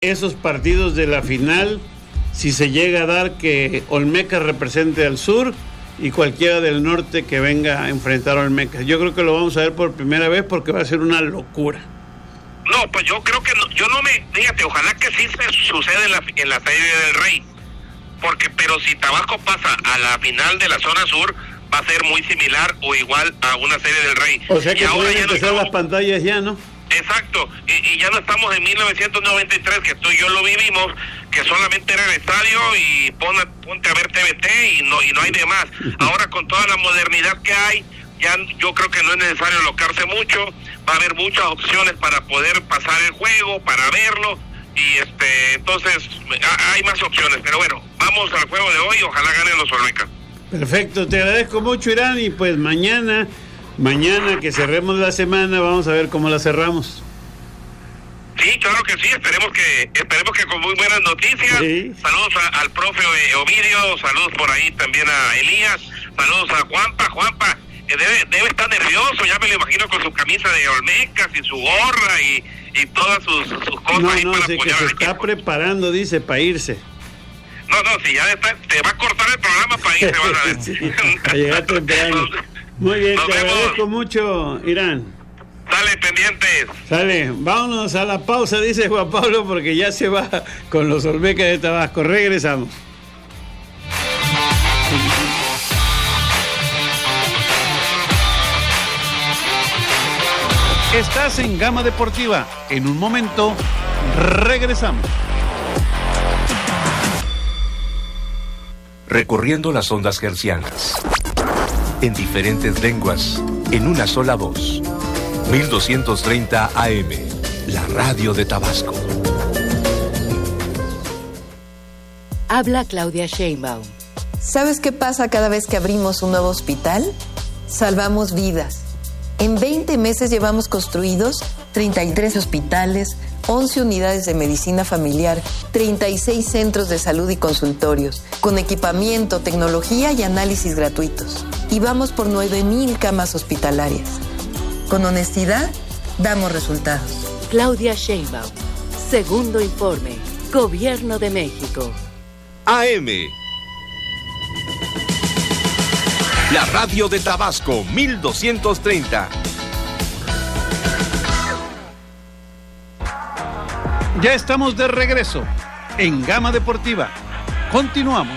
esos partidos de la final, si se llega a dar que Olmeca represente al sur y cualquiera del norte que venga a enfrentar a Olmeca. Yo creo que lo vamos a ver por primera vez porque va a ser una locura. No, pues yo creo que no, fíjate, ojalá que sí se suceda en la Serie del Rey, pero si Tabasco pasa a la final de la zona sur, va a ser muy similar o igual a una Serie del Rey. O sea que pueden empezar las pantallas ya, ¿no? Exacto, y ya no estamos en 1993, que tú y yo lo vivimos, que solamente era el estadio y ponte a ver TVT y no hay demás. Ahora con toda la modernidad que hay, ya yo creo que no es necesario alocarse mucho, va a haber muchas opciones para poder pasar el juego, para verlo, y entonces hay más opciones, pero bueno, vamos al juego de hoy, ojalá ganen los Olmecas. Perfecto, te agradezco mucho, Irán, y pues mañana que cerremos la semana, vamos a ver cómo la cerramos. Sí, claro que sí, esperemos que con muy buenas noticias. Sí. Saludos al profe Ovidio, saludos por ahí también a Elías, saludos a Juanpa, debe estar nervioso, ya me lo imagino con su camisa de Olmecas y su gorra y todas sus cosas. No, ahí para sí, que se está preparando, dice, para irse. No, si ya te va a cortar el programa para irse, vas a ver. Sí, a llegar temprano. Muy bien, te agradezco mucho, Irán. Dale, pendientes. Sale, vámonos a la pausa, dice Juan Pablo, porque ya se va con los Olmecas de Tabasco. Regresamos. Estás en Gama Deportiva. En un momento, regresamos. Recorriendo las ondas hercianas. En diferentes lenguas, en una sola voz. 1230 AM, la radio de Tabasco. Habla Claudia Sheinbaum. ¿Sabes qué pasa cada vez que abrimos un nuevo hospital? Salvamos vidas. En 20 meses llevamos construidos 33 hospitales, 11 unidades de medicina familiar, 36 centros de salud y consultorios, con equipamiento, tecnología y análisis gratuitos. Y vamos por 9,000 camas hospitalarias. Con honestidad, damos resultados. Claudia Sheinbaum. Segundo informe. Gobierno de México. AM. La radio de Tabasco, 1230. Ya estamos de regreso en Gama Deportiva. Continuamos.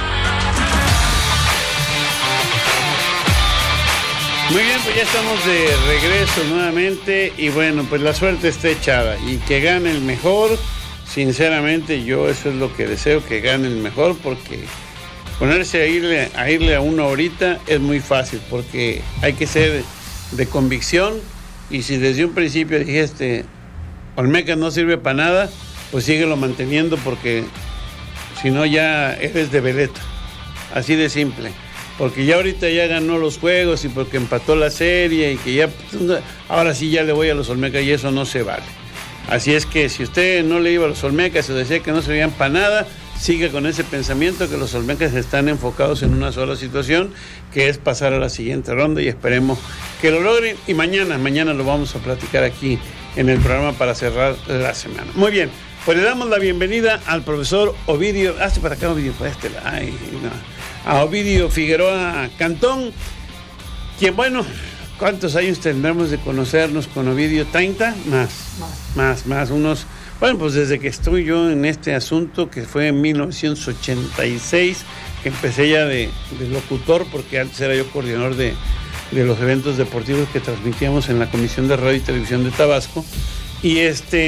Muy bien, pues ya estamos de regreso nuevamente y bueno, pues la suerte está echada y que gane el mejor. Sinceramente yo eso es lo que deseo, que gane el mejor, porque ponerse a irle a uno ahorita es muy fácil, porque hay que ser de convicción, y si desde un principio dijiste Olmeca no sirve para nada, pues síguelo manteniendo, porque si no ya eres de veleta, así de simple. Porque ya ahorita ya ganó los juegos y porque empató la serie y que ya, ahora sí ya le voy a los Olmecas y eso no se vale. Así es que si usted no le iba a los Olmecas o decía que no servían para nada, siga con ese pensamiento, que los Olmecas están enfocados en una sola situación, que es pasar a la siguiente ronda, y esperemos que lo logren. Y mañana lo vamos a platicar aquí en el programa para cerrar la semana. Muy bien, pues le damos la bienvenida al profesor Ovidio. Hazte para acá, Ovidio, para este. Ay, no. A Ovidio Figueroa Cantón, quien, bueno, ¿cuántos años tendremos de conocernos con Ovidio? ¿30? Más, unos, bueno, pues desde que estoy yo en este asunto, que fue en 1986, que empecé ya de locutor, porque antes era yo coordinador de los eventos deportivos que transmitíamos en la Comisión de Radio y Televisión de Tabasco, y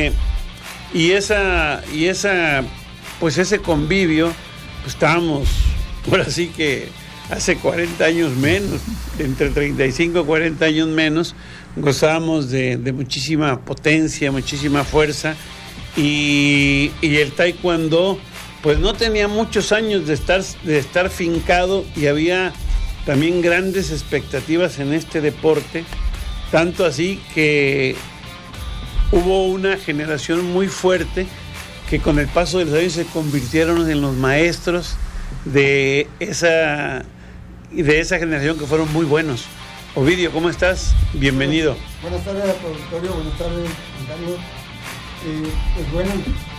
pues ese convivio, pues estábamos, ahora sí que hace 40 años menos, entre 35 y 40 años menos, gozábamos de muchísima potencia, muchísima fuerza, y el taekwondo pues no tenía muchos años de estar fincado, y había también grandes expectativas en este deporte, tanto así que hubo una generación muy fuerte que con el paso de los años se convirtieron en los maestros de esa generación, que fueron muy buenos. Ovidio, ¿cómo estás? Bienvenido. Buenas tardes al auditorio, buenas tardes, Carlos. Pues bueno,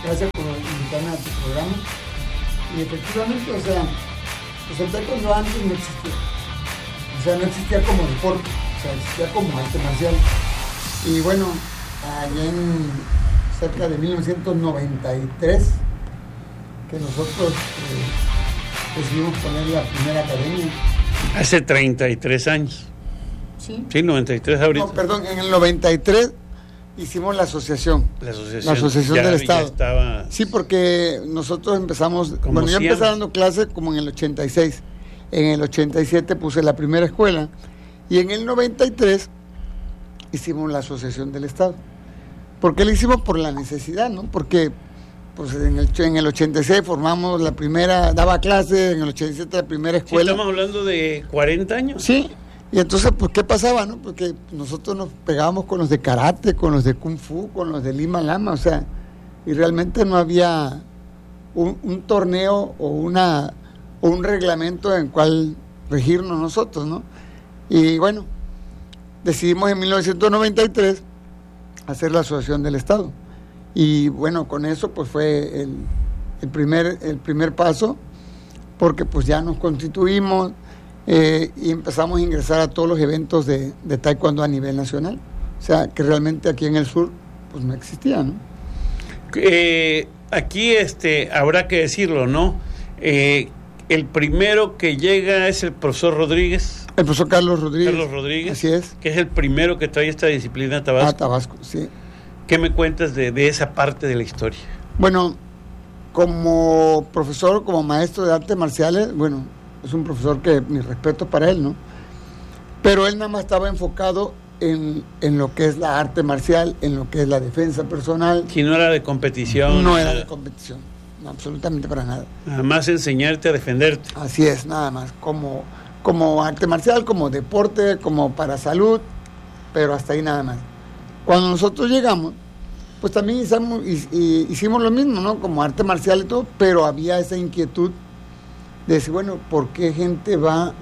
Gracias por invitarme a tu programa. Y efectivamente, o sea, pues el taekwondo antes no existía. O sea, no existía como deporte, o sea, existía como arte marcial. Y bueno, allá en cerca de 1993, que nosotros decidimos poner la primera academia. Hace 33 años. Sí. Sí, 93 ahorita. No, perdón, en el 93 hicimos la asociación. La asociación ya, del Estado. Ya estaba... Sí, porque nosotros empezamos, Como yo siempre. empecé dando clases como en el 86. En el 87 puse la primera escuela. Y en el 93 hicimos la asociación del Estado. ¿Por qué lo hicimos? Por la necesidad, ¿no? Porque pues en el 86 formamos la primera, daba clases, en el 87 la primera Sí, escuela. estamos hablando de 40 años. Sí, y entonces, pues, ¿qué pasaba, no? Porque nosotros nos pegábamos con los de karate, con los de kung fu, con los de Lima Lama, o sea, y realmente no había un torneo o un reglamento en cual regirnos nosotros, ¿no? Y bueno, decidimos en 1993 hacer la asociación del Estado. Y bueno, con eso pues fue el primer paso, porque pues ya nos constituimos y empezamos a ingresar a todos los eventos de taekwondo a nivel nacional. O sea, que realmente aquí en el sur pues no existía, ¿no? Aquí habrá que decirlo, ¿no? El primero que llega es el profesor Rodríguez. El profesor Carlos Rodríguez. Carlos Rodríguez. Así es. Que es el primero que trae esta disciplina a Tabasco. A Tabasco, sí. ¿Qué me cuentas de esa parte de la historia? Bueno, como profesor, como maestro de artes marciales, bueno, es un profesor que mi respeto para él, ¿no? Pero él nada más estaba enfocado en lo que es la arte marcial, en lo que es la defensa personal. Si no era de competición. No era de competición, no, absolutamente para nada. Nada más enseñarte a defenderte. Así es, nada más, como arte marcial, como deporte, como para salud, pero hasta ahí nada más. Cuando nosotros llegamos, pues también hicimos lo mismo, ¿no? Como arte marcial y todo, pero había esa inquietud de decir, bueno, ¿por qué gente va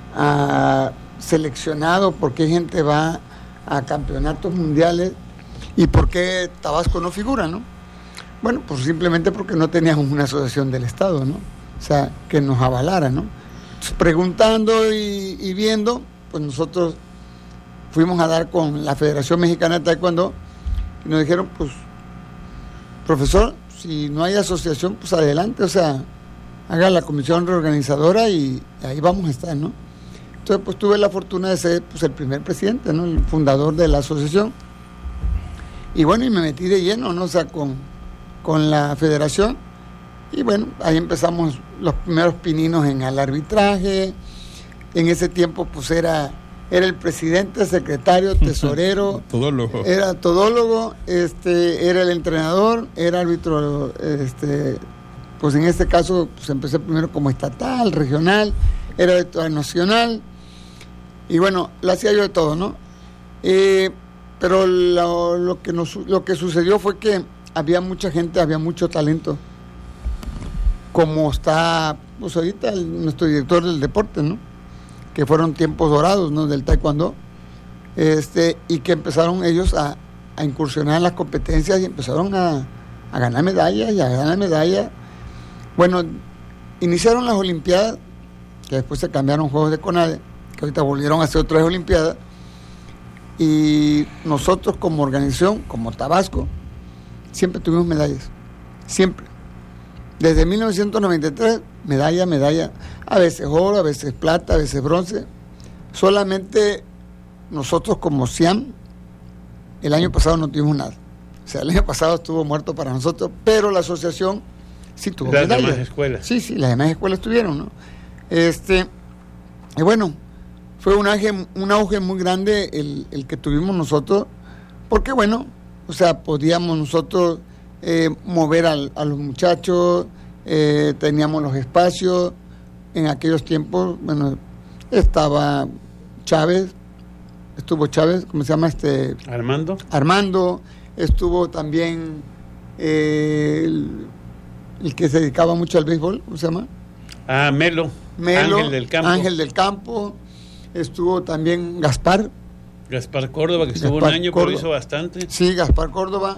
a seleccionado? ¿Por qué gente va a campeonatos mundiales? ¿Y por qué Tabasco no figura, no? Bueno, pues simplemente porque no teníamos una asociación del Estado, ¿no? O sea, que nos avalara, ¿no? Entonces, preguntando y viendo, pues nosotros fuimos a dar con la Federación Mexicana de Taekwondo y nos dijeron, pues, profesor, si no hay asociación, pues adelante, o sea, haga la comisión reorganizadora y ahí vamos a estar, ¿no? Entonces, pues tuve la fortuna de ser pues, el primer presidente, ¿no? El fundador de la asociación. Y bueno, y me metí de lleno, ¿no? O sea, con la federación. Y bueno, ahí empezamos los primeros pininos en el arbitraje. En ese tiempo, pues era el presidente, secretario, tesorero. Todólogo. Era todólogo, era el entrenador, era árbitro, pues en este caso, pues empecé primero como estatal, regional, era árbitro nacional. Y bueno, lo hacía yo de todo, ¿no? Pero lo que sucedió fue que había mucha gente, había mucho talento. Como está, pues ahorita nuestro director del deporte, ¿no? Que fueron tiempos dorados, ¿no? Del taekwondo. Y que empezaron ellos a incursionar en las competencias y empezaron a ganar medallas y a ganar medallas. Bueno, iniciaron las Olimpiadas, que después se cambiaron Juegos de CONADE, que ahorita volvieron a hacer otras Olimpiadas, y nosotros como organización, como Tabasco, siempre tuvimos medallas, siempre. Desde 1993, medalla, a veces oro, a veces plata, a veces bronce. Solamente nosotros como CIAM, el año pasado no tuvimos nada. O sea, el año pasado estuvo muerto para nosotros, pero la asociación sí tuvo medallas. Las demás escuelas. Sí, las demás escuelas tuvieron, ¿no? Y bueno, fue un auge muy grande el que tuvimos nosotros, porque bueno, o sea, podíamos nosotros mover a los muchachos, teníamos los espacios. En aquellos tiempos, bueno, estaba Chávez, ¿cómo se llama? Armando, estuvo también el que se dedicaba mucho al béisbol, ¿cómo se llama? Melo, Ángel del Campo. Estuvo también Gaspar Córdoba, que estuvo un año, pero hizo bastante. Sí, Gaspar Córdoba.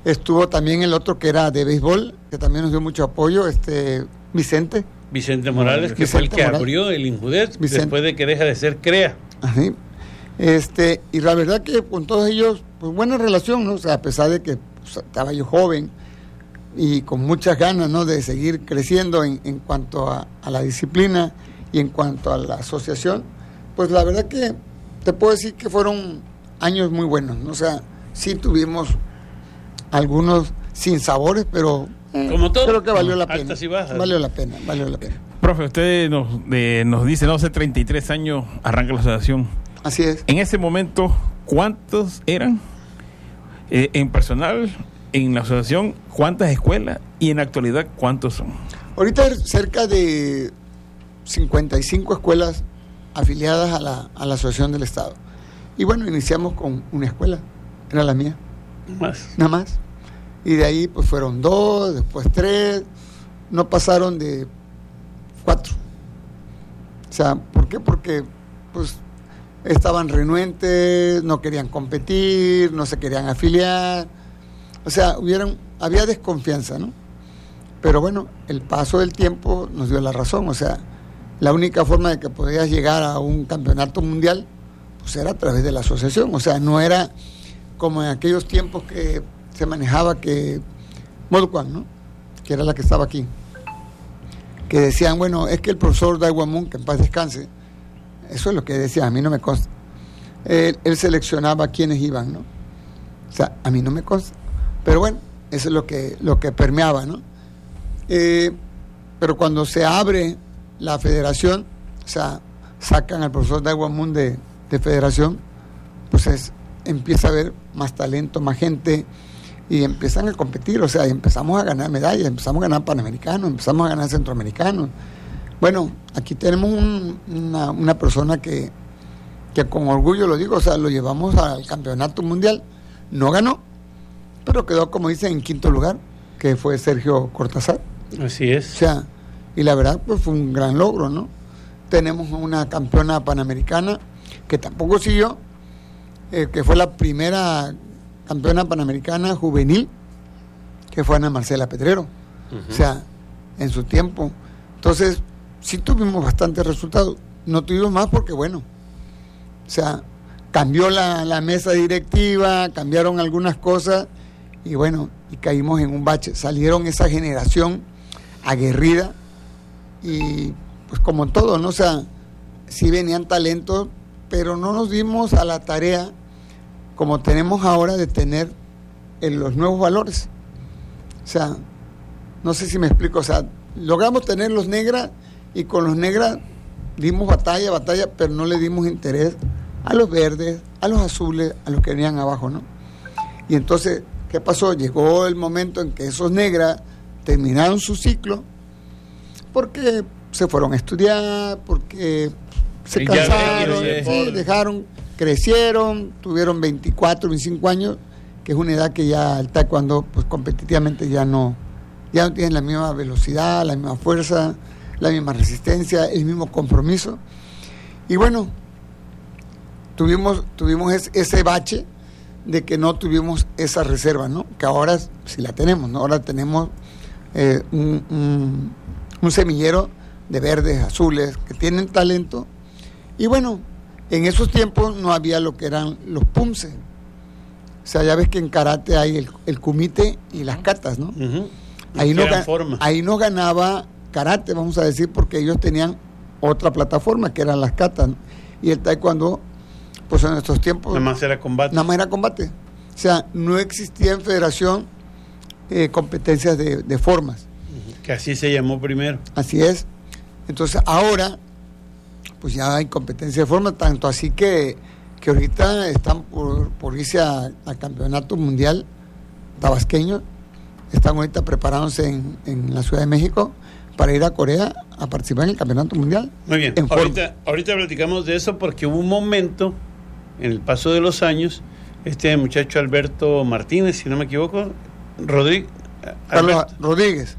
Estuvo también el otro que era de béisbol, que también nos dio mucho apoyo, Vicente Morales, que fue el que abrió el Injudet después de que deja de ser CREA. Así. Y la verdad que con todos ellos, pues buena relación, ¿no? O sea, a pesar de que pues, estaba yo joven y con muchas ganas, ¿no? De seguir creciendo en cuanto a la disciplina y en cuanto a la asociación, pues la verdad que te puedo decir que fueron años muy buenos, ¿no? O sea, sí tuvimos algunos sinsabores, pero como todo, creo que valió la pena. Altas y bajas. Valió la pena. Profe, usted nos dice, no, hace 33 años arranca la asociación. Así es. En ese momento, ¿cuántos eran en personal, en la asociación? ¿Cuántas escuelas? Y en la actualidad, ¿cuántos son? Ahorita hay cerca de 55 escuelas afiliadas a la Asociación del Estado. Y bueno, iniciamos con una escuela, era la mía. Nada más. Y de ahí pues fueron 2, después 3, no pasaron de 4. O sea, ¿por qué? Porque pues estaban renuentes, no querían competir, no se querían afiliar. O sea, había desconfianza, ¿no? Pero bueno, el paso del tiempo nos dio la razón. O sea, la única forma de que podías llegar a un campeonato mundial pues era a través de la asociación. O sea, no era como en aquellos tiempos que se manejaba que Moducuan, ¿no? Que era la que estaba aquí, que decían, bueno, es que el profesor Daiwamun, que en paz descanse, eso es lo que decía, a mí no me consta, él seleccionaba quienes iban, ¿no? O sea, a mí no me consta, pero bueno, eso es lo que permeaba, ¿no? Pero cuando se abre la federación, o sea, sacan al profesor Daiwamun de federación, pues empieza a haber más talento, más gente, y empiezan a competir, o sea, empezamos a ganar medallas, empezamos a ganar panamericanos, empezamos a ganar centroamericanos. Bueno, aquí tenemos una persona que con orgullo lo digo, o sea, lo llevamos al campeonato mundial, no ganó, pero quedó, como dicen, en quinto lugar, que fue Sergio Cortázar. Así es. O sea, y la verdad, pues fue un gran logro, ¿no? Tenemos una campeona panamericana que tampoco siguió, que fue la primera campeona panamericana juvenil, que fue Ana Marcela Pedrero. O sea, en su tiempo. Entonces, sí tuvimos bastantes resultados. No tuvimos más porque, bueno, o sea, cambió la mesa directiva, cambiaron algunas cosas, y bueno, y caímos en un bache. Salieron esa generación aguerrida, y pues como todo, ¿no? O sea, sí venían talentos, pero no nos dimos a la tarea como tenemos ahora de tener los nuevos valores. O sea, no sé si me explico, o sea, logramos tener los negras, y con los negras dimos batalla, pero no le dimos interés a los verdes, a los azules, a los que venían abajo, ¿no? Y entonces, ¿qué pasó? Llegó el momento en que esos negras terminaron su ciclo porque se fueron a estudiar, porque se cansaron, sí, dejaron, crecieron, tuvieron 24, 25 años, que es una edad que ya el taekwondo pues competitivamente ya no tienen la misma velocidad, la misma fuerza, la misma resistencia, el mismo compromiso. Y bueno, tuvimos ese bache de que no tuvimos esa reserva, ¿no? Que ahora sí la tenemos, ¿no? Ahora tenemos un semillero de verdes, azules, que tienen talento. Y bueno, en esos tiempos no había lo que eran los PUMSE. O sea, ya ves que en karate hay el kumite y las katas, ¿no? Uh-huh. Ahí no ganaba karate, vamos a decir, porque ellos tenían otra plataforma, que eran las katas, ¿no? Y el taekwondo, pues en nuestros tiempos... Nada más era combate. O sea, no existía en federación competencias de formas. Que así se llamó primero. Así es. Entonces, ahora, pues ya hay competencia de formas, tanto así que ahorita están por irse al campeonato mundial tabasqueño. Están ahorita preparándose en la Ciudad de México para ir a Corea a participar en el campeonato mundial. Muy bien, ahorita platicamos de eso, porque hubo un momento en el paso de los años, este muchacho Alberto Martínez, si no me equivoco, Luis Rodríguez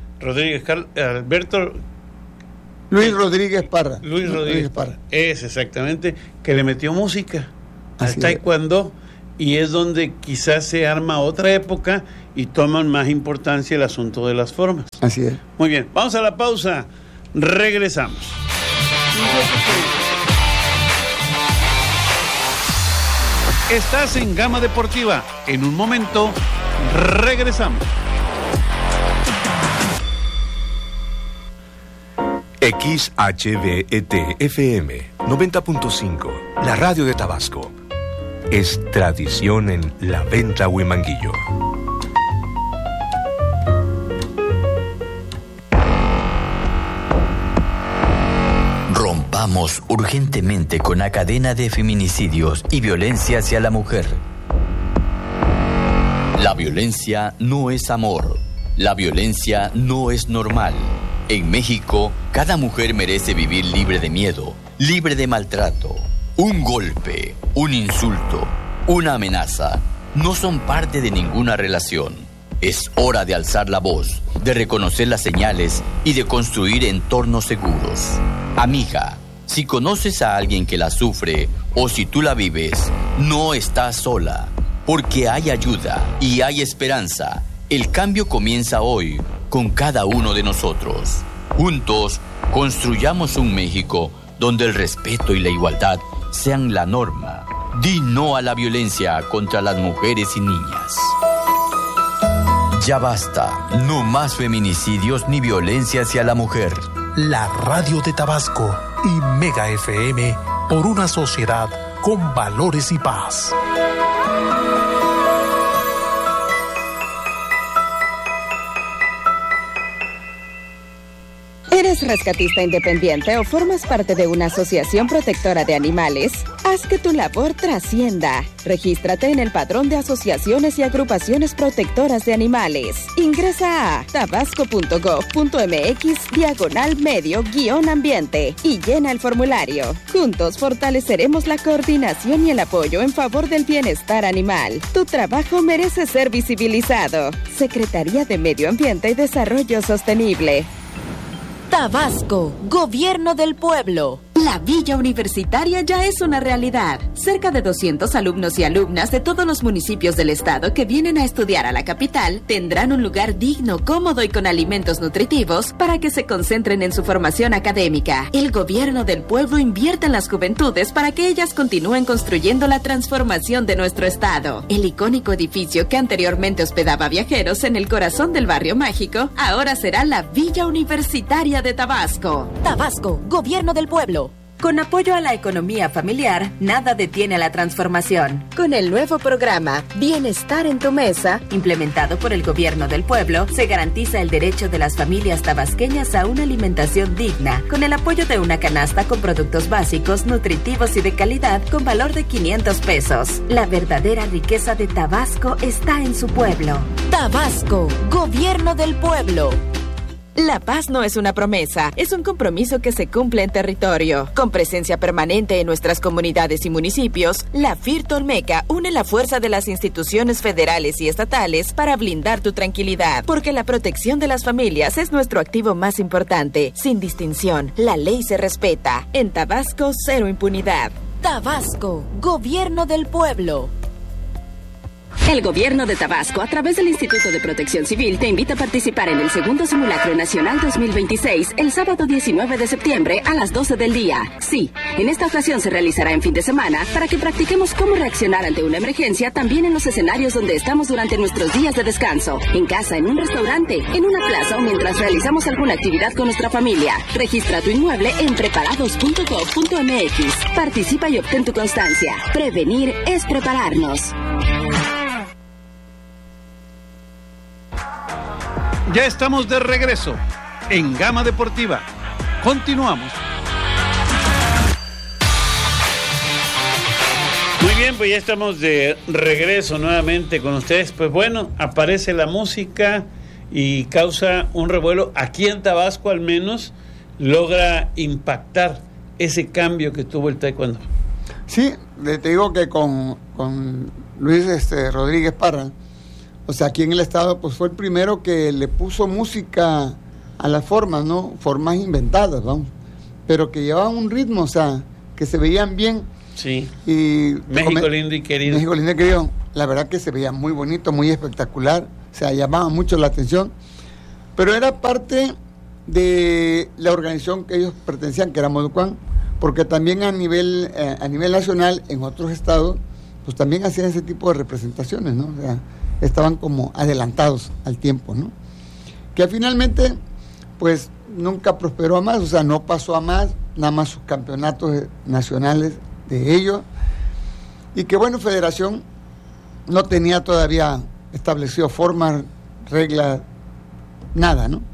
Parra. Es exactamente, que le metió música al taekwondo, y es donde quizás se arma otra época y toman más importancia el asunto de las formas. Así es. Muy bien, vamos a la pausa, regresamos. Estás en Gama Deportiva. En un momento, regresamos. XHBET FM 90.5, la radio de Tabasco. Es tradición en La Venta Huimanguillo. Rompamos urgentemente con la cadena de feminicidios y violencia hacia la mujer. La violencia no es amor. La violencia no es normal. En México, cada mujer merece vivir libre de miedo, libre de maltrato. Un golpe, un insulto, una amenaza no son parte de ninguna relación. Es hora de alzar la voz, de reconocer las señales y de construir entornos seguros. Amiga, si conoces a alguien que la sufre o si tú la vives, no estás sola, porque hay ayuda y hay esperanza. El cambio comienza hoy con cada uno de nosotros. Juntos, construyamos un México donde el respeto y la igualdad sean la norma. Di no a la violencia contra las mujeres y niñas. Ya basta, no más feminicidios ni violencia hacia la mujer. La radio de Tabasco y Mega FM por una sociedad con valores y paz. ¿Eres rescatista independiente o formas parte de una asociación protectora de animales? Haz que tu labor trascienda. Regístrate en el Padrón de Asociaciones y Agrupaciones Protectoras de Animales. Ingresa a tabasco.gov.mx/medio-ambiente y llena el formulario. Juntos fortaleceremos la coordinación y el apoyo en favor del bienestar animal. Tu trabajo merece ser visibilizado. Secretaría de Medio Ambiente y Desarrollo Sostenible. Tabasco, Gobierno del Pueblo. La Villa Universitaria ya es una realidad. Cerca de 200 alumnos y alumnas de todos los municipios del estado que vienen a estudiar a la capital tendrán un lugar digno, cómodo y con alimentos nutritivos para que se concentren en su formación académica. El Gobierno del Pueblo invierte en las juventudes para que ellas continúen construyendo la transformación de nuestro estado. El icónico edificio que anteriormente hospedaba viajeros en el corazón del Barrio Mágico ahora será la Villa Universitaria de Tabasco. Tabasco, Gobierno del Pueblo. Con apoyo a la economía familiar, nada detiene la transformación. Con el nuevo programa Bienestar en tu Mesa, implementado por el Gobierno del Pueblo, se garantiza el derecho de las familias tabasqueñas a una alimentación digna, con el apoyo de una canasta con productos básicos, nutritivos y de calidad con valor de 500 pesos. La verdadera riqueza de Tabasco está en su pueblo. Tabasco, Gobierno del Pueblo. La paz no es una promesa, es un compromiso que se cumple en territorio. Con presencia permanente en nuestras comunidades y municipios, la FIRT Olmeca une la fuerza de las instituciones federales y estatales para blindar tu tranquilidad, porque la protección de las familias es nuestro activo más importante. Sin distinción, la ley se respeta. En Tabasco, cero impunidad. Tabasco, Gobierno del Pueblo. El Gobierno de Tabasco, a través del Instituto de Protección Civil, te invita a participar en el segundo Simulacro Nacional 2026, el sábado 19 de septiembre a las 12 del día. Sí, en esta ocasión se realizará en fin de semana para que practiquemos cómo reaccionar ante una emergencia también en los escenarios donde estamos durante nuestros días de descanso. En casa, en un restaurante, en una plaza o mientras realizamos alguna actividad con nuestra familia. Registra tu inmueble en preparados.gov.mx. Participa y obtén tu constancia. Prevenir es prepararnos. Ya estamos de regreso en Gama Deportiva. Continuamos. Muy bien, pues ya estamos de regreso nuevamente con ustedes. Pues bueno, aparece la música y causa un revuelo. Aquí en Tabasco al menos logra impactar ese cambio que tuvo el taekwondo. Sí, te digo que con Luis Rodríguez Parra, o sea, aquí en el estado, pues fue el primero que le puso música a las formas, ¿no? Formas inventadas, vamos, pero que llevaban un ritmo, o sea, que se veían bien. Sí. Y México lindo y querido. México lindo y querido. La verdad que se veía muy bonito, muy espectacular. O sea, llamaba mucho la atención. Pero era parte de la organización que ellos pertenecían, que era Moducuán, porque también a nivel nacional, en otros estados, pues también hacían ese tipo de representaciones, ¿no? O sea, estaban como adelantados al tiempo, ¿no? Que finalmente, pues nunca prosperó a más, o sea, no pasó a más, nada más sus campeonatos nacionales de ellos, y que bueno, Federación no tenía todavía establecido formas, reglas, nada, ¿no?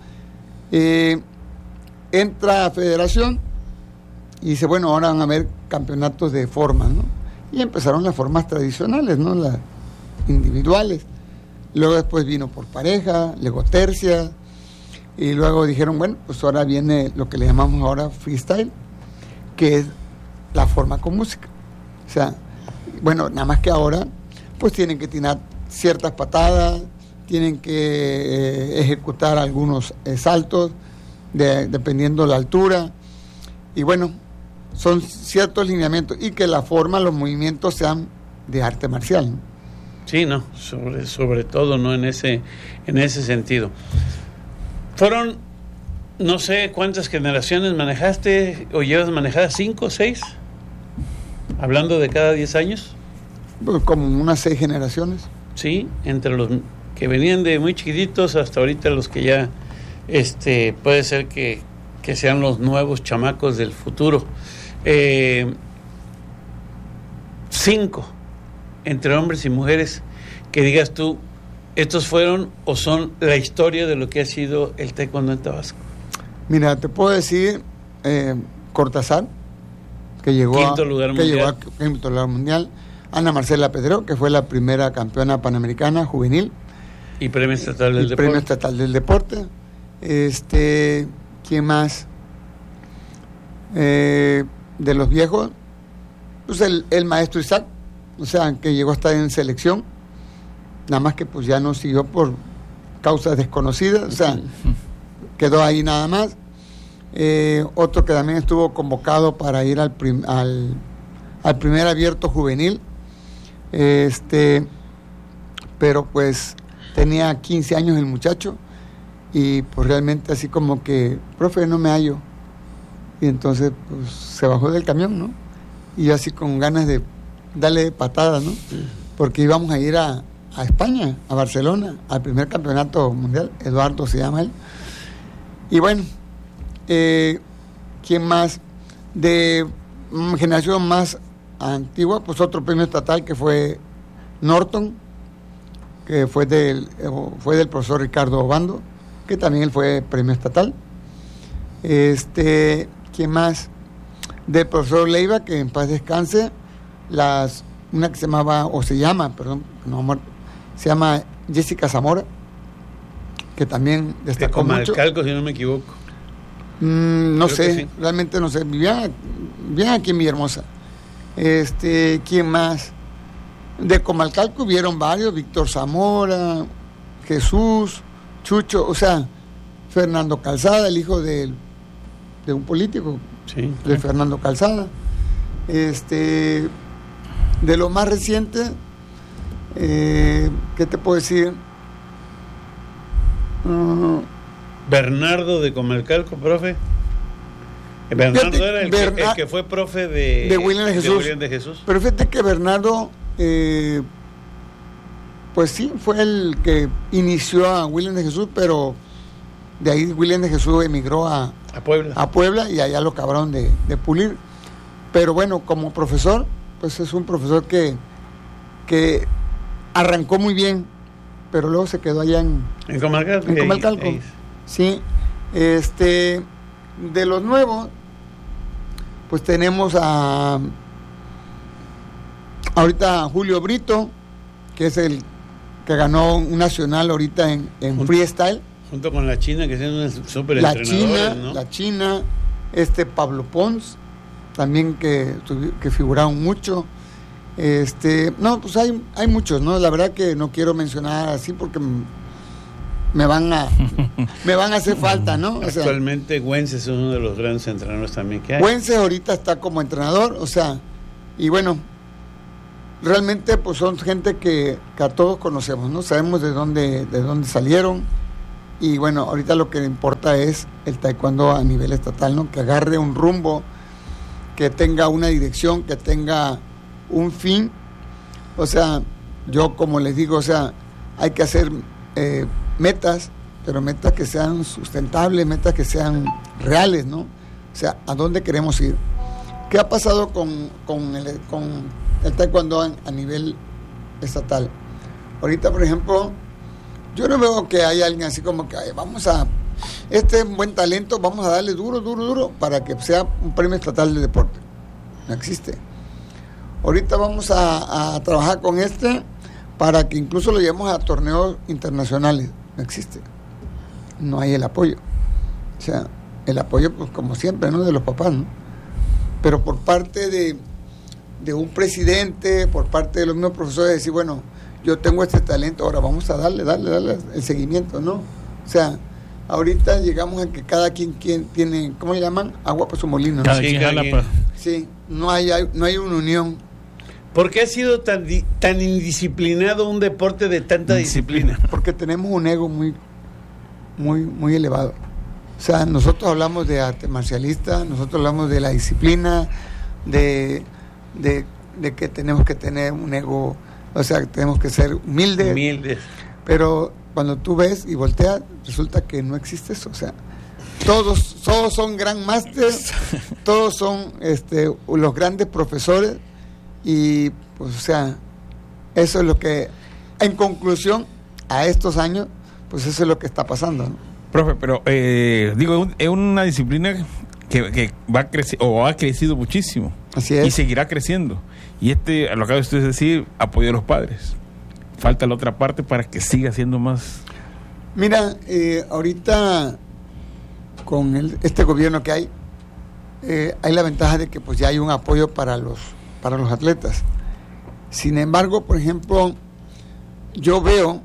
Entra a Federación y dice, bueno, ahora van a haber campeonatos de formas, ¿no? Y empezaron las formas tradicionales, ¿no? Las individuales. Luego después vino por pareja, luego tercia, y luego dijeron, bueno, pues ahora viene lo que le llamamos ahora freestyle, que es la forma con música. O sea, bueno, nada más que ahora, pues tienen que tirar ciertas patadas, tienen que ejecutar algunos saltos, dependiendo la altura, y bueno, son ciertos lineamientos, y que la forma, los movimientos sean de arte marcial, ¿no? Sí, no, sobre todo, ¿no? En ese sentido. Fueron, no sé cuántas generaciones manejaste, o llevas manejadas, 5 o 6, hablando de cada 10 años. Pues como unas 6 generaciones. Sí, entre los que venían de muy chiquititos hasta ahorita los que ya, puede ser que sean los nuevos chamacos del futuro. 5 entre hombres y mujeres que digas tú, estos fueron o son la historia de lo que ha sido el taekwondo en Tabasco. Mira, te puedo decir Cortázar, que llegó quinto lugar mundial. Ana Marcela Pedro, que fue la primera campeona panamericana juvenil y premio estatal del deporte. Premio estatal del deporte. ¿Quién más? De los viejos, pues el maestro Isaac, o sea, que llegó a estar en selección, nada más que pues ya no siguió por causas desconocidas, o sea, quedó ahí nada más. Otro que también estuvo convocado para ir al primer abierto juvenil, pero pues tenía 15 años el muchacho, y pues realmente así como que, profe, no me hallo, y entonces pues se bajó del camión, ¿no? Y yo así con ganas de darle patadas, ¿no? Porque íbamos a ir a España, a Barcelona, al primer campeonato mundial. Eduardo se llama él. Y bueno, ¿quién más? De generación más antigua, pues otro premio estatal que fue Norton, que fue del profesor Ricardo Obando, que también él fue premio estatal. ¿Quién más? Del profesor Leiva, que en paz descanse, una que se llama Jessica Zamora, que también destacó mucho. Comalcalco, si no me equivoco. No sé, sí. Realmente no sé. Vivían aquí en Villahermosa. ¿Quién más? De Comalcalco hubieron varios, Víctor Zamora, Jesús, Chucho, o sea, Fernando Calzada, el hijo de un político, sí, de Fernando Calzada. De lo más reciente, ¿qué te puedo decir? Bernardo de Comalcalco, profe. Bernardo era el que fue profe de William de Jesús. Pero fíjate que Bernardo, pues sí, fue el que inició a William de Jesús, pero de ahí William de Jesús emigró a Puebla y allá lo acabaron de pulir. Pero bueno, como profesor, pues es un profesor que arrancó muy bien, pero luego se quedó allá en Comalcalco. Sí. De los nuevos, pues tenemos ahorita a Julio Brito, que es el que ganó un nacional ahorita en freestyle. Junto con la China, que es un súper entrenador, ¿no? La China, Pablo Pons, también que figuraron mucho. No, pues hay muchos, ¿no? La verdad que no quiero mencionar así porque me van a hacer falta, ¿no? O sea, actualmente Güences es uno de los grandes entrenadores también que hay. Güences ahorita está como entrenador, o sea, Y bueno, realmente pues son gente que a todos conocemos, ¿no? Sabemos de dónde salieron. Y bueno, ahorita lo que importa es el taekwondo a nivel estatal, ¿no? Que agarre un rumbo, que tenga una dirección, que tenga un fin. O sea, yo como les digo, o sea, hay que hacer metas, pero metas que sean sustentables, metas que sean reales, ¿no? O sea, ¿a dónde queremos ir? ¿Qué ha pasado con el taekwondo a nivel estatal? Ahorita, por ejemplo, yo no veo que haya alguien así como que este es un buen talento, vamos a darle duro para que sea un premio estatal de deporte. No existe. Ahorita vamos a trabajar con para que incluso lo llevemos a torneos internacionales. No existe. No hay el apoyo. O sea, el apoyo, pues como siempre, ¿no? De los papás, ¿no? Pero por parte de un presidente, por parte de los mismos profesores, decir, bueno, yo tengo este talento, ahora vamos a darle el seguimiento, ¿no? O sea, ahorita llegamos a que cada quien tiene, ¿cómo le llaman? Agua para su molino, ¿no? Sí, no hay una unión. ¿Por qué ha sido tan indisciplinado un deporte de tanta disciplina? Porque tenemos un ego muy, muy, muy elevado. O sea, nosotros hablamos de arte marcialista, nosotros hablamos de la disciplina, de que tenemos que tener un ego, o sea, tenemos que ser humildes. Pero cuando tú ves y volteas, resulta que no existe eso. O sea, todos son gran másters, todos son los grandes profesores, y pues, o sea, eso es lo que, en conclusión, a estos años, pues eso es lo que está pasando, ¿no? Profe, pero es una disciplina que va a crecer, o ha crecido muchísimo. Así es. Y seguirá creciendo. Y a lo que acaba usted de decir, apoyo a los padres. Falta la otra parte para que siga siendo más. Mira, ahorita con este gobierno que hay la ventaja de que pues ya hay un apoyo para los atletas. Sin embargo, por ejemplo, yo veo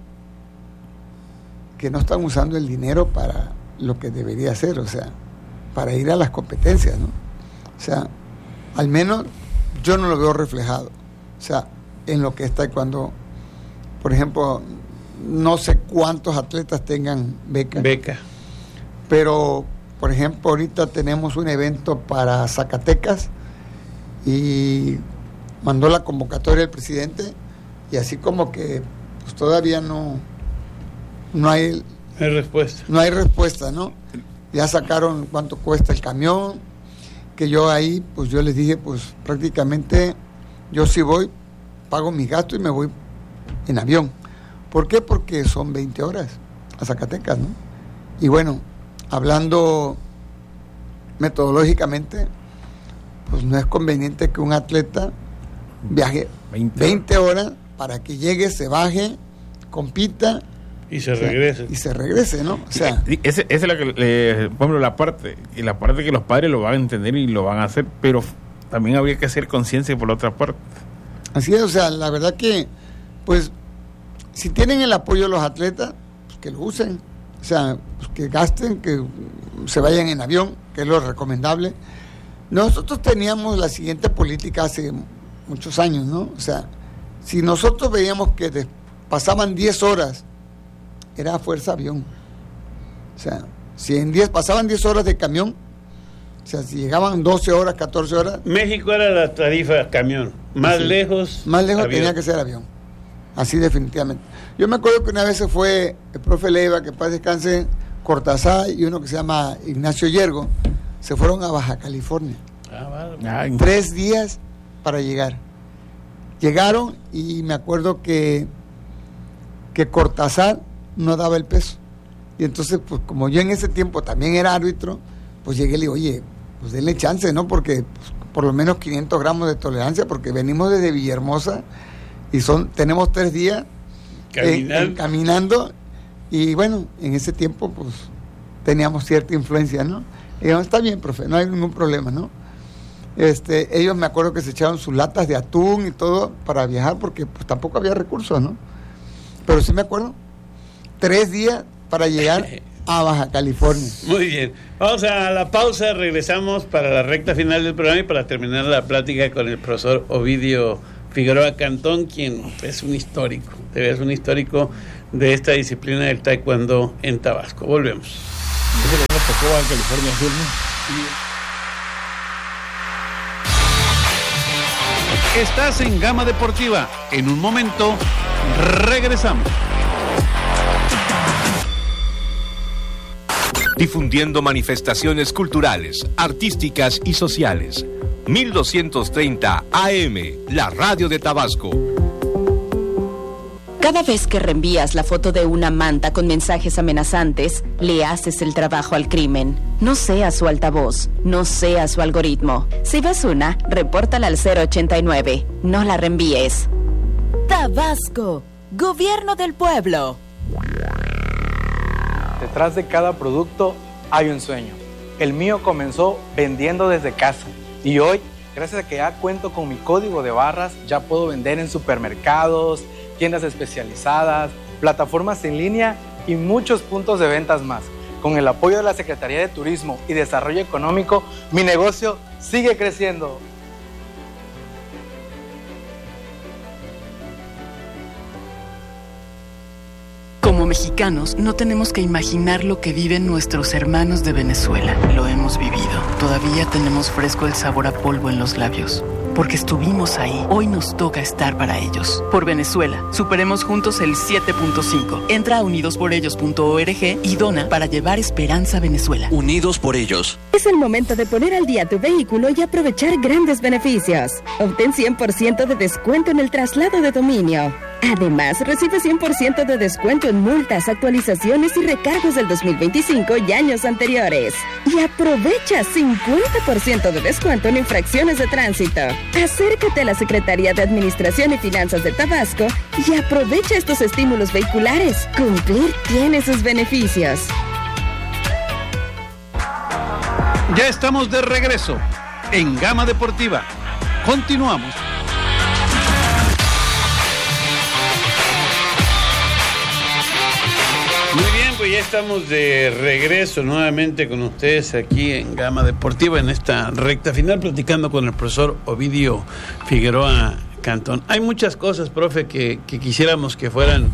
que no están usando el dinero para lo que debería ser, o sea, para ir a las competencias, ¿no? O sea, al menos yo no lo veo reflejado. O sea, en lo que está cuando, por ejemplo, no sé cuántos atletas tengan beca. Pero, por ejemplo, ahorita tenemos un evento para Zacatecas y mandó la convocatoria el presidente, y así como que pues todavía no hay respuesta. No hay respuesta, ¿no? Ya sacaron cuánto cuesta el camión, que yo ahí, pues yo les dije, pues prácticamente yo sí voy, pago mis gastos y me voy en avión. ¿Por qué? Porque son 20 horas a Zacatecas, ¿no? Y bueno, hablando metodológicamente, pues no es conveniente que un atleta viaje 20 horas para que llegue, se baje, compita y se regrese. Y se regrese, ¿no? O sea, esa es la que, por ejemplo, la parte que los padres lo van a entender y lo van a hacer, pero también habría que hacer conciencia por la otra parte. Así es, o sea, la verdad que, pues, si tienen el apoyo de los atletas, pues que lo usen, o sea, pues que gasten, que se vayan en avión, que es lo recomendable. Nosotros teníamos la siguiente política hace muchos años, ¿no? O sea, si nosotros veíamos que pasaban 10 horas, era fuerza avión. O sea, si pasaban 10 horas de camión, o sea, si llegaban 12 horas, 14 horas... México era la tarifa camión, más lejos avión. Tenía que ser avión, así definitivamente. Yo me acuerdo que una vez se fue el profe Leiva, que paz descanse, Cortázar, y uno que se llama Ignacio Yergo, se fueron a Baja California. 3 días para llegar. Llegaron y me acuerdo que Cortázar no daba el peso. Y entonces, pues como yo en ese tiempo también era árbitro, pues llegué y le digo, oye, pues denle chance, ¿no? Porque pues, por lo menos 500 gramos de tolerancia, porque venimos desde Villahermosa y tenemos 3 días caminando, y bueno, en ese tiempo pues teníamos cierta influencia, ¿no? Y digo, está bien, profe, no hay ningún problema, ¿no? Ellos me acuerdo que se echaron sus latas de atún y todo para viajar, porque pues tampoco había recursos, ¿no? Pero sí me acuerdo, 3 días para llegar a Baja California. Muy bien, vamos a la pausa, regresamos para la recta final del programa y para terminar la plática con el profesor Ovidio Figueroa Cantón, quien es un histórico, es un histórico de esta disciplina del taekwondo en Tabasco. Volvemos. Tocó Baja California Sur, ¿no? Estás en Gama Deportiva. En un momento, regresamos. Difundiendo manifestaciones culturales, artísticas y sociales. 1230 AM, la radio de Tabasco. Cada vez que reenvías la foto de una manta con mensajes amenazantes, le haces el trabajo al crimen. No seas su altavoz, no seas su algoritmo. Si ves una, repórtala al 089. No la reenvíes. Tabasco, Gobierno del Pueblo. Detrás de cada producto hay un sueño. El mío comenzó vendiendo desde casa. Y hoy, gracias a que ya cuento con mi código de barras, ya puedo vender en supermercados, tiendas especializadas, plataformas en línea y muchos puntos de ventas más. Con el apoyo de la Secretaría de Turismo y Desarrollo Económico, mi negocio sigue creciendo. Como mexicanos, no tenemos que imaginar lo que viven nuestros hermanos de Venezuela. Lo hemos vivido. Todavía tenemos fresco el sabor a polvo en los labios. Porque estuvimos ahí. Hoy nos toca estar para ellos. Por Venezuela, superemos juntos el 7.5. Entra a unidosporellos.org y dona para llevar esperanza a Venezuela. Unidos por ellos. Es el momento de poner al día tu vehículo y aprovechar grandes beneficios. Obtén 100% de descuento en el traslado de dominio. Además, recibe 100% de descuento en multas, actualizaciones y recargos del 2025 y años anteriores. Y aprovecha 50% de descuento en infracciones de tránsito. Acércate a la Secretaría de Administración y Finanzas de Tabasco y aprovecha estos estímulos vehiculares. Cumplir tiene sus beneficios. Ya estamos de regreso en Gama Deportiva. Continuamos. Muy bien, pues ya estamos de regreso nuevamente con ustedes aquí en Gama Deportiva en esta recta final, platicando con el profesor Ovidio Figueroa Cantón. Hay muchas cosas, profe, que quisiéramos que fueran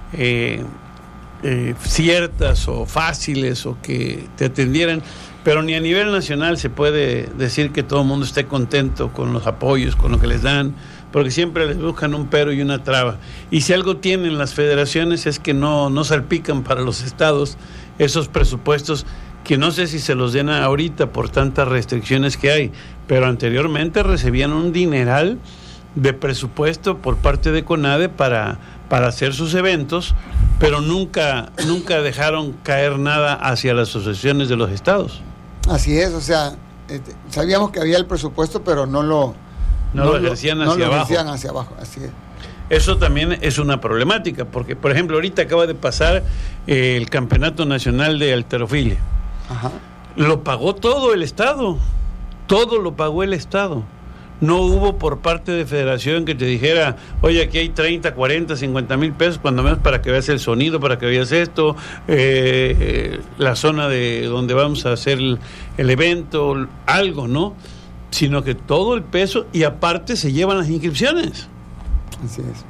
ciertas o fáciles o que te atendieran, pero ni a nivel nacional se puede decir que todo el mundo esté contento con los apoyos, con lo que les dan, porque siempre les buscan un pero y una traba. Y si algo tienen las federaciones es que no salpican para los estados esos presupuestos que no sé si se los den ahorita por tantas restricciones que hay, pero anteriormente recibían un dineral de presupuesto por parte de CONADE para hacer sus eventos, pero nunca dejaron caer nada hacia las asociaciones de los estados. Así es, o sea, sabíamos que había el presupuesto, pero no lo ejercían hacia abajo, así es. Eso también es una problemática, porque, por ejemplo, ahorita acaba de pasar el Campeonato Nacional de Halterofilia. Ajá. Lo pagó todo el Estado, todo lo pagó el Estado. No hubo por parte de federación que te dijera, oye, aquí hay 30, 40, 50 mil pesos, cuando menos para que veas el sonido, para que veas esto, la zona de donde vamos a hacer el evento, algo, ¿no? Sino que todo el peso y aparte se llevan las inscripciones. Así es.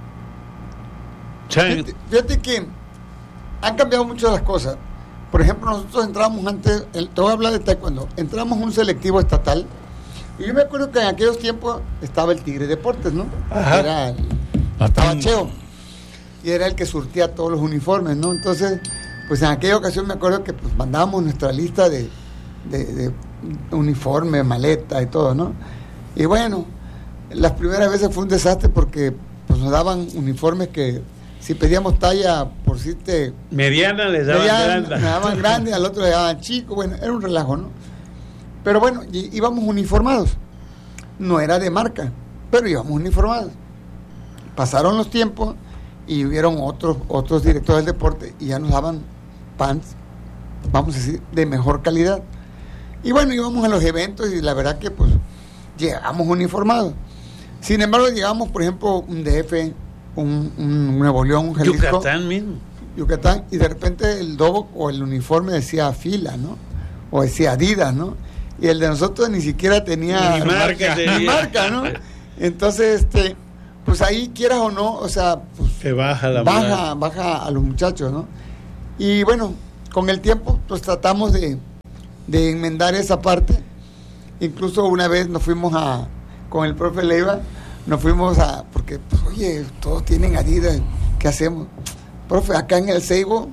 Fíjate que han cambiado mucho las cosas. Por ejemplo, nosotros entramos antes, te voy a hablar de taekwondo, entramos un selectivo estatal. Y yo me acuerdo que en aquellos tiempos estaba el Tigre Deportes, ¿no? Ajá. Era el Tabacheo. Y era el que surtía todos los uniformes, ¿no? Entonces, pues en aquella ocasión me acuerdo que pues mandábamos nuestra lista de uniforme, maleta y todo, ¿no? Y bueno, las primeras veces fue un desastre porque pues nos daban uniformes que si pedíamos talla por si mediana les daban grande, al otro le daban chico, bueno, era un relajo, ¿no? Pero bueno, íbamos uniformados. No era de marca, pero íbamos uniformados. Pasaron los tiempos y hubieron otros directores del deporte y ya nos daban pants, vamos a decir, de mejor calidad. Y bueno, íbamos a los eventos y la verdad que pues llegamos uniformados. Sin embargo, llegamos, por ejemplo, un DF, un Nuevo León, un Jalisco. Yucatán mismo. Yucatán, y de repente el dobo o el uniforme decía Fila, ¿no? O decía Adidas, ¿no? Y el de nosotros ni siquiera tenía ni marca, ¿no? Entonces, pues ahí quieras o no, o sea, pues se baja a los muchachos, ¿no? Y bueno, con el tiempo pues tratamos de enmendar esa parte. Incluso una vez nos fuimos con el profe Leiva, porque pues, oye, todos tienen Adidas, ¿qué hacemos? Profe, acá en el Seibo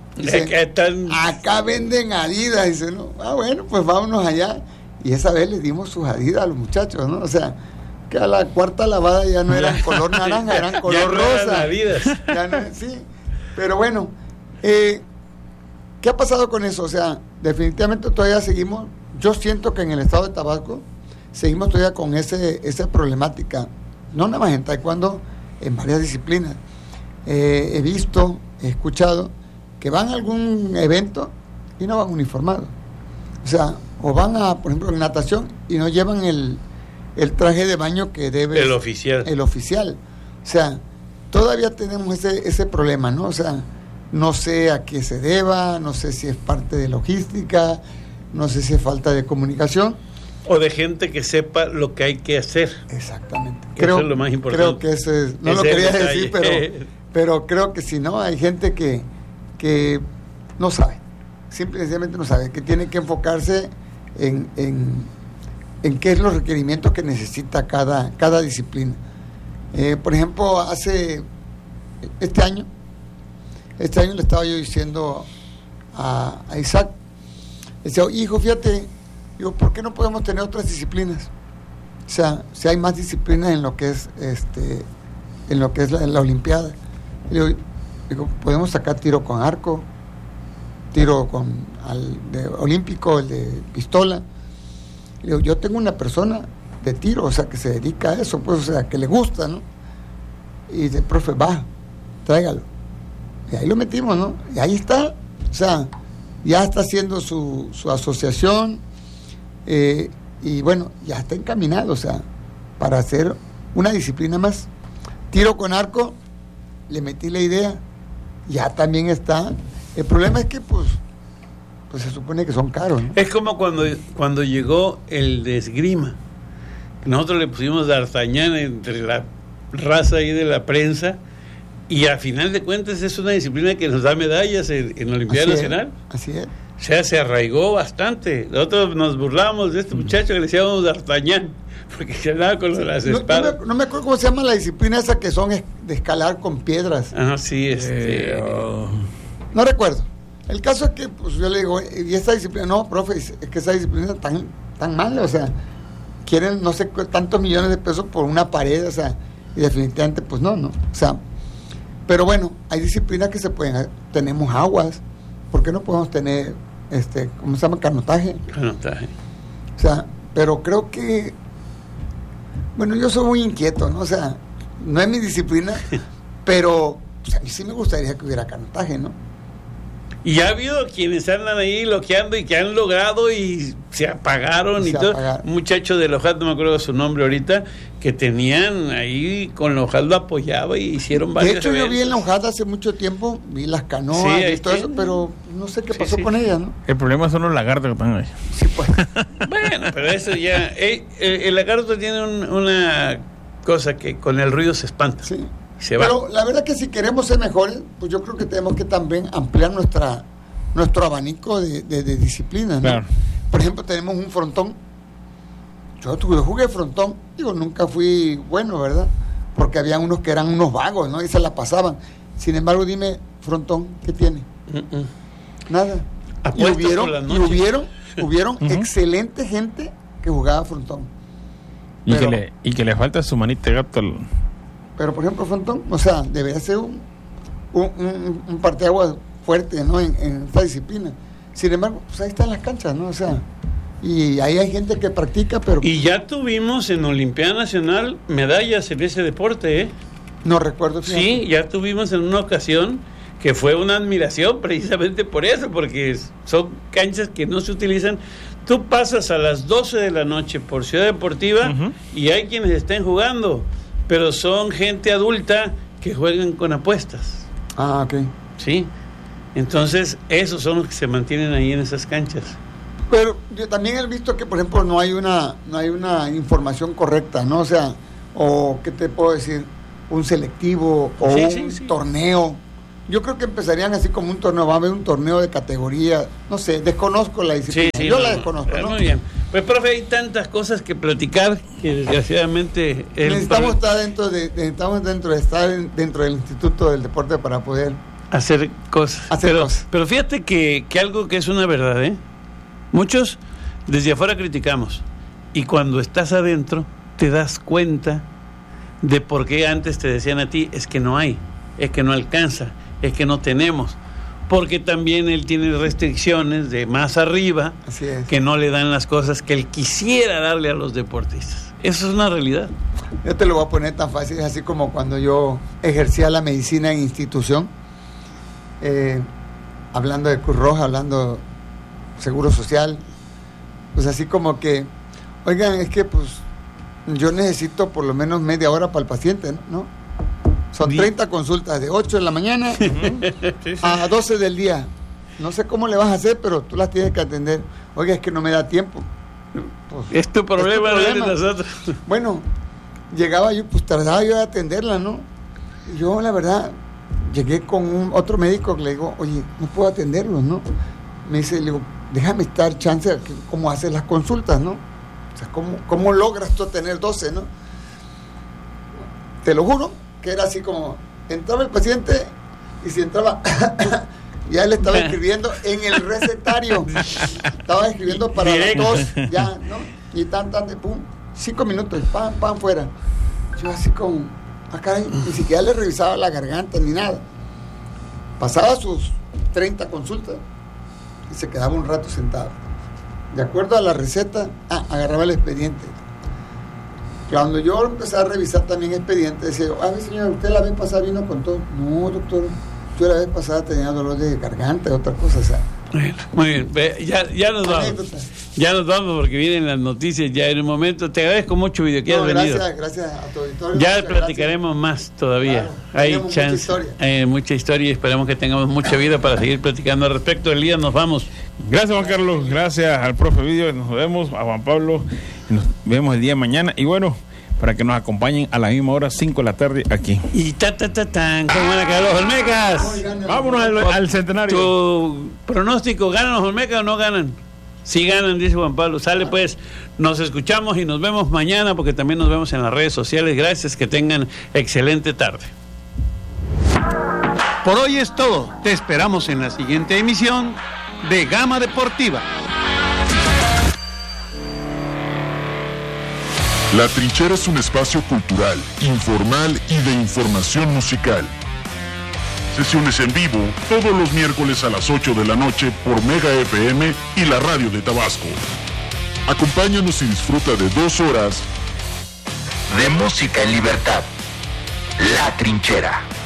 acá venden Adidas, dice, no, bueno, pues vámonos allá. Y esa vez les dimos sus Adidas a los muchachos, ¿no? O sea, que a la cuarta lavada ya no eran color naranja, eran color rosa. Ya no, sí, pero bueno, ¿qué ha pasado con eso? O sea, definitivamente todavía seguimos, yo siento que en el estado de Tabasco seguimos todavía con esa problemática, no nada más en taekwondo, en varias disciplinas. He visto, he escuchado que van a algún evento y no van uniformados. O sea, o van por ejemplo, en natación y no llevan el traje de baño que debe... El oficial. O sea, todavía tenemos ese problema, ¿no? O sea, no sé a qué se deba, no sé si es parte de logística, no sé si es falta de comunicación. O de gente que sepa lo que hay que hacer. Exactamente. Eso es lo más importante. Creo que eso es... No lo quería decir, pero creo que si no, hay gente que no sabe, simple y sencillamente no sabe, que tiene que enfocarse en qué es los requerimientos que necesita cada disciplina. Por ejemplo, este año le estaba yo diciendo a Isaac, decía, hijo, fíjate, digo, ¿por qué no podemos tener otras disciplinas? O sea, si hay más disciplinas en lo que es la Olimpiada. Digo, podemos sacar tiro con arco, tiro de olímpico, el de pistola. Digo, yo tengo una persona de tiro, o sea, que se dedica a eso, pues, o sea, que le gusta, ¿no? Y dice, profe, tráigalo. Y ahí lo metimos, ¿no? Y ahí está, o sea, ya está haciendo su asociación, y bueno, ya está encaminado, o sea, para hacer una disciplina más. Tiro con arco, le metí la idea, ya también está. El problema es que pues se supone que son caros, ¿no? Es como cuando llegó el de esgrima. Nosotros le pusimos D'Artagnan entre la raza ahí de la prensa, y a final de cuentas es una disciplina que nos da medallas en la Olimpiada Nacional. Así es. O sea, se arraigó bastante. Nosotros nos burlábamos de este muchacho que le decíamos D'Artagnan, porque se andaba con las espadas. No me acuerdo cómo se llama la disciplina esa que son de escalar con piedras. Ah, sí, no recuerdo. El caso es que pues yo le digo, y esa disciplina, no, profe, es que esa disciplina es tan mala, o sea, quieren no sé tantos millones de pesos por una pared, o sea, y definitivamente pues no, o sea, pero bueno, hay disciplinas que se pueden, tenemos aguas, ¿por qué no podemos tener, ¿cómo se llama? Canotaje. O sea, pero creo que, bueno, yo soy muy inquieto, ¿no? O sea, no es mi disciplina, pero pues, a mí sí me gustaría que hubiera canotaje, ¿no? Y ha habido quienes andan ahí loqueando y que han logrado y se apagaron y todo. Un muchacho de Lojal, no me acuerdo de su nombre ahorita, que tenían ahí, con Lojal lo apoyaba y hicieron varios eventos. De hecho, yo vi en Lojal hace mucho tiempo, vi las canoas y todo eso, pero no sé qué pasó con ellas, ¿no? El problema son los lagartos que están ahí. Sí, pues. Bueno, pero eso ya... el lagarto tiene una cosa que con el ruido se espanta. Sí. Pero la verdad que si queremos ser mejores, pues yo creo que tenemos que también ampliar nuestro abanico de disciplinas, ¿no? Claro. Por ejemplo, tenemos un frontón. Yo jugué frontón, digo, nunca fui bueno, ¿verdad? Porque había unos que eran unos vagos, ¿no? Y se la pasaban. Sin embargo, dime, frontón, ¿qué tiene? Nada. Y hubieron excelente gente que jugaba frontón. Y que le falta su manita de gato. Pero, por ejemplo, frontón, o sea, debería ser un parteaguas fuerte, ¿no? En esta disciplina. Sin embargo, pues ahí están las canchas, ¿no? O sea, y ahí hay gente que practica, pero... Y ya tuvimos en Olimpiada Nacional medallas en ese deporte, ¿eh? No recuerdo. Fíjate. Sí, ya tuvimos en una ocasión que fue una admiración precisamente por eso, porque son canchas que no se utilizan. Tú pasas a las 12 de la noche por Ciudad Deportiva y hay quienes estén jugando, pero son gente adulta que juegan con apuestas. Ah, ok. ¿sí? Entonces, esos son los que se mantienen ahí en esas canchas. Pero yo también he visto que, por ejemplo, no hay una información correcta, ¿no? O sea, o ¿qué te puedo decir? Un selectivo o un torneo. Yo creo que empezarían así como un torneo, va a haber un torneo de categoría, no sé, desconozco la disciplina. Yo la desconozco, ¿no? Muy bien. Pues, profe, hay tantas cosas que platicar que desgraciadamente... Necesitamos estar dentro del Instituto del Deporte para poder... hacer cosas. Pero fíjate que algo que es una verdad, ¿eh? Muchos desde afuera criticamos y cuando estás adentro te das cuenta de por qué antes te decían a ti, es que no hay, es que no alcanza, es que no tenemos, porque también él tiene restricciones de más arriba que no le dan las cosas que él quisiera darle a los deportistas. Eso es una realidad. Yo te lo voy a poner tan fácil, es así como cuando yo ejercía la medicina en institución, hablando de Cruz Roja, hablando Seguro Social, pues así como que, oigan, es que pues yo necesito por lo menos media hora para el paciente, ¿no? Son 30 consultas de 8 de la mañana a 12 del día. No sé cómo le vas a hacer, pero tú las tienes que atender. Oiga, es que no me da tiempo. Pues, es tu problema, no es de nosotros. Bueno, llegaba yo, pues tardaba yo de atenderla, ¿no? Y yo, la verdad, llegué con otro médico que le digo, oye, no puedo atenderlos, ¿no? Me dice, le digo, déjame estar chance de cómo haces las consultas, ¿no? O sea, ¿cómo logras tú tener 12, no? Te lo juro que era así como, entraba el paciente y si entraba, ya él estaba escribiendo en el recetario. Estaba escribiendo para la tos, ya, ¿no? Y pum, 5 minutos, pam, fuera. Yo así como, caray, ni siquiera le revisaba la garganta ni nada. Pasaba sus 30 consultas y se quedaba un rato sentado. De acuerdo a la receta, agarraba el expediente. Cuando yo empecé a revisar también expedientes, decía, señor, usted la vez pasada vino con todo. No, doctor, yo la vez pasada tenía dolor de garganta, otra cosa, o sea. Bueno, muy bien, ya nos vamos. Ya nos vamos porque vienen las noticias ya en un momento. Te agradezco mucho, Video, que has venido. Gracias a tu auditorio. Ya platicaremos más todavía. Claro, hay chance, mucha historia y esperamos que tengamos mucha vida para seguir platicando al respecto. Elías, nos vamos. Gracias, Juan Carlos. Gracias al profe Video. Nos vemos. A Juan Pablo. Nos vemos el día de mañana. Y bueno, para que nos acompañen a la misma hora, 5 de la tarde, aquí. Y tan, ¿cómo van a quedar los Olmecas? Vámonos al centenario. ¿Tu pronóstico, ganan los Olmecas o no ganan? Sí ganan, dice Juan Pablo. Sale pues, nos escuchamos y nos vemos mañana, porque también nos vemos en las redes sociales. Gracias, que tengan excelente tarde. Por hoy es todo. Te esperamos en la siguiente emisión de Gama Deportiva. La Trinchera es un espacio cultural, informal y de información musical. Sesiones en vivo todos los miércoles a las 8 de la noche por Mega FM y la Radio de Tabasco. Acompáñanos y disfruta de 2 horas de música en libertad. La Trinchera.